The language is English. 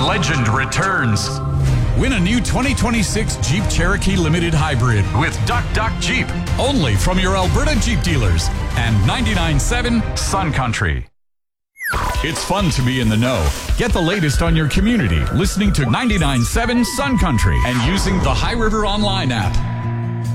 legend returns. Win a new 2026 Jeep Cherokee Limited Hybrid with Duck Duck Jeep. Only from your Alberta Jeep dealers and 99.7 Sun Country. It's fun to be in the know. Get the latest on your community listening to 99.7 Sun Country and using the High River Online app.